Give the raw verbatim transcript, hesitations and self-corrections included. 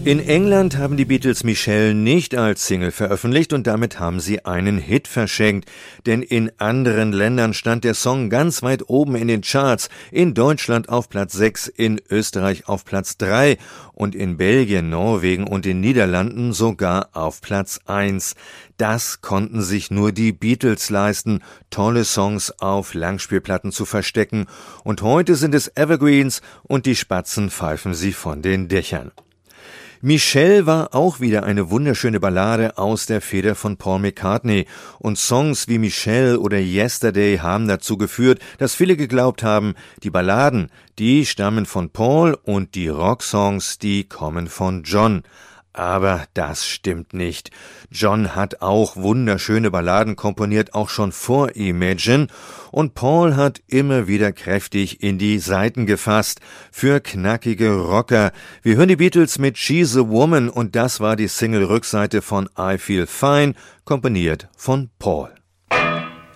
In England haben die Beatles Michelle nicht als Single veröffentlicht und damit haben sie einen Hit verschenkt. Denn in anderen Ländern stand der Song ganz weit oben in den Charts. In Deutschland auf Platz sechs, in Österreich auf Platz drei und in Belgien, Norwegen und den Niederlanden sogar auf Platz eins. Das konnten sich nur die Beatles leisten, tolle Songs auf Langspielplatten zu verstecken. Und heute sind es Evergreens und die Spatzen pfeifen sie von den Dächern. Michelle war auch wieder eine wunderschöne Ballade aus der Feder von Paul McCartney. Und Songs wie Michelle oder Yesterday haben dazu geführt, dass viele geglaubt haben, die Balladen, die stammen von Paul und die Rocksongs, die kommen von John. Aber das stimmt nicht. John hat auch wunderschöne Balladen komponiert, auch schon vor Imagine. Und Paul hat immer wieder kräftig in die Saiten gefasst für knackige Rocker. Wir hören die Beatles mit She's a Woman und das war die Single-Rückseite von I Feel Fine, komponiert von Paul.